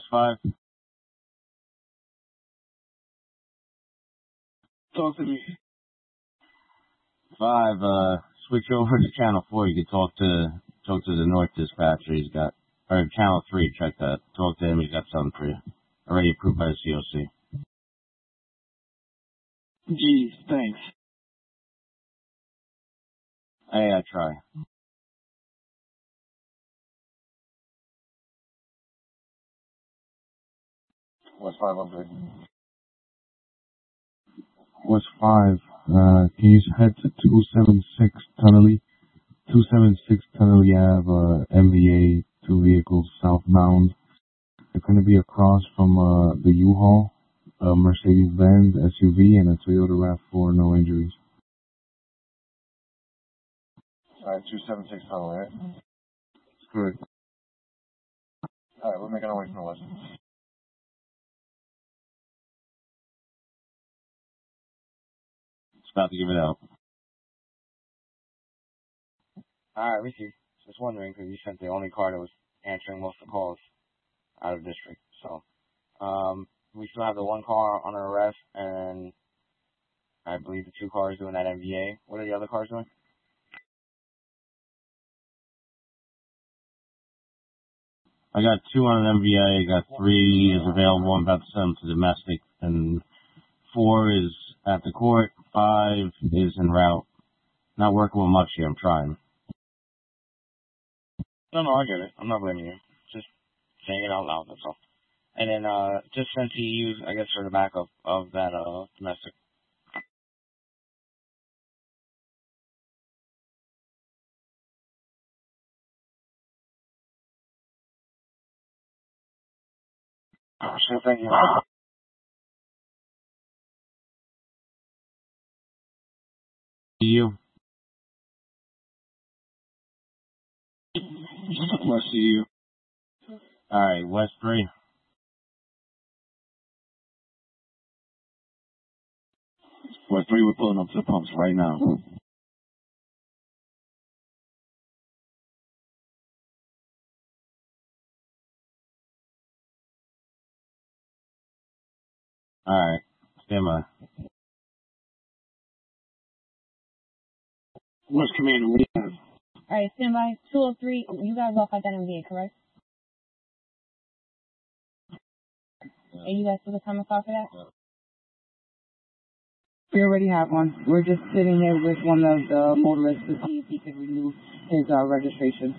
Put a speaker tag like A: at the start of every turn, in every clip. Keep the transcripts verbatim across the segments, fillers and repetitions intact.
A: five.
B: Talk to me.
A: Five, uh, switch over to channel four. You can talk to, talk to the North dispatcher. He's got, or channel three, check that. Talk to him. He's got something for you. Already approved by the C O C.
B: Geez, thanks.
A: Hey, I try.
C: What's five upgrade?
D: West five, uh, can you head to two seventy-six Tunnelly? two seventy-six Tunnelly Ave, uh, M V A, two vehicles southbound. They're going to be across from, uh, the U-Haul, a Mercedes-Benz S U V, and a Toyota RAV four, no injuries.
C: Alright, two seventy-six tunnel, right?
D: That's correct.
C: Alright, we're making our way from the west.
A: It's about to give it out.
E: Alright, Ricky. Just wondering, because you sent the only car that was answering most of the calls out of district. So, um, we still have the one car on arrest, and I believe the two cars doing that M V A. What are the other cars doing?
A: I got two on an M V A. I got three is available. I'm about to send them to domestic, and four is at the court. Five is en route. Not working with much here. I'm trying.
E: No, no, I get it. I'm not blaming you. Just saying it out loud, that's all. And then, uh, just sent to you, I guess, for the backup of that, uh, domestic. Oh, sure, thank you.
A: You?
B: West to you.
A: Alright, West three.
B: West three, we're pulling up to the pumps right now.
A: Alright, stand by.
B: West Commander, what do you have?
F: Alright, stand by. two oh three, you guys off at that M V A, correct? Yeah. And you guys still the time call for that? Yeah.
G: We already have one. We're just sitting here with one of the motorists to see if he could renew his uh, registration.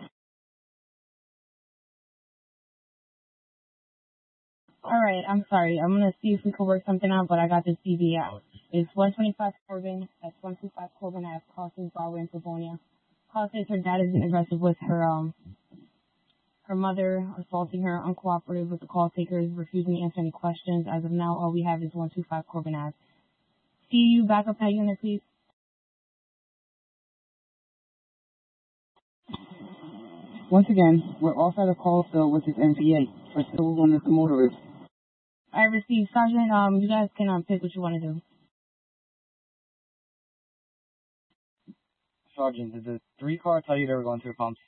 F: Alright, I'm sorry. I'm going to see if we can work something out, but I got this C V out. It's one twenty-five Corbin. That's one twenty-five Corbin. I have call since Broadway and Livonia. Call says her dad is aggressive with her, um, her mother, assaulting her, uncooperative with the call takers, refusing to answer any questions. As of now, all we have is one twenty-five Corbin Ave. C U, back up that unit, please.
G: Once again, we're off at a call still with this M V A. We're still one of the motorists.
F: I received. Sergeant, um, you guys can um, pick what you want to do.
E: Sergeant, did the three car tell you they were going to the pumps?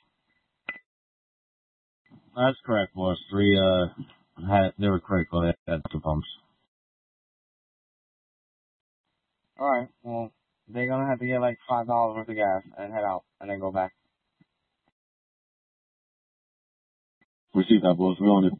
A: That's correct, boss. Three, uh, had, they were critical at the pumps.
E: Alright, well, they're gonna have to get like five dollars worth of gas and head out, and then go back.
B: Receive that, boss. We're on it.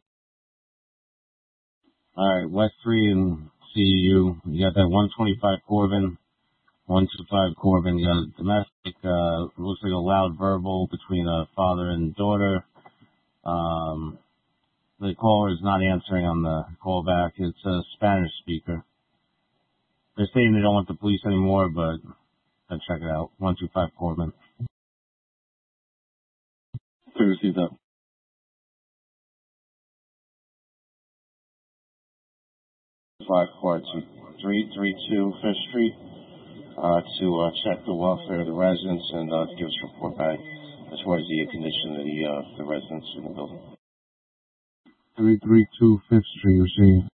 A: Alright, West three and C U. You got that one twenty-five Corbin, one twenty-five Corbin. You got a domestic, uh, looks like a loud verbal between a father and daughter. Um, the caller is not answering on the callback. It's a Spanish speaker. They're saying they don't want the police anymore, but I'll check it out. one twenty-five Corbin.
B: To receive that.
C: Five car to three three two Fifth Street uh, to uh, check the welfare of the residents and uh, to give us a report back as far as the condition of the uh, the residents in the building.
D: three three two Fifth Street, you're seeing.